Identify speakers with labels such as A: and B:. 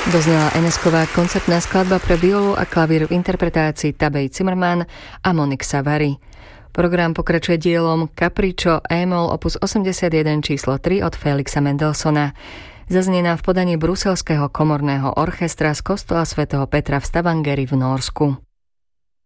A: Doznala NS-ková koncertná skladba pre violu a klavír v interpretácii Tabej Zimmermann a Monique Savary. Program pokračuje dielom Capriccio E-moll opus 81 číslo 3 od Felixa Mendelssohna. Zaznie nám v podaní Bruselského komorného orchestra z kostola svätého Petra v Stavangeri v Nórsku.